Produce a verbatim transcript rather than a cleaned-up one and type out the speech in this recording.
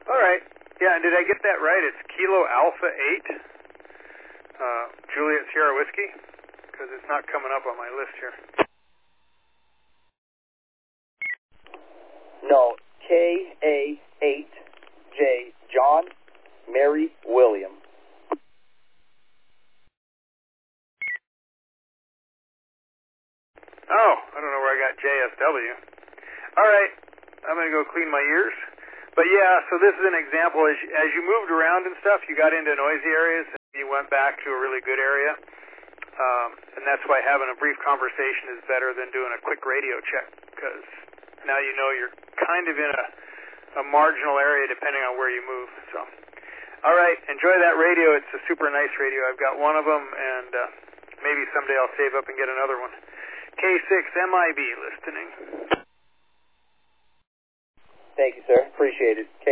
All right. Yeah, and did I get that right? It's Kilo Alpha eight, uh, Juliet Sierra Whiskey? Because it's not coming up on my list here. No, K A eight J, John, Mary, William. Oh, I don't know where I got J S W. All right, I'm going to go clean my ears. But yeah, so this is an example. As you, as you moved around and stuff, you got into noisy areas, and you went back to a really good area. Um, and that's why having a brief conversation is better than doing a quick radio check, because now you know you're kind of in a, a marginal area depending on where you move. So, all right, enjoy that radio. It's a super nice radio. I've got one of them, and uh, maybe someday I'll save up and get another one. K six M I B listening. Thank you, sir. Appreciate it.